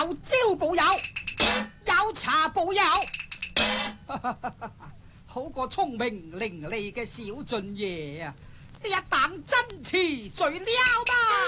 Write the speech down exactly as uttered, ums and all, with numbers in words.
有招保有，有茶保有，好過聰明伶俐嘅小俊爺啊！一等真詞最撩嘛。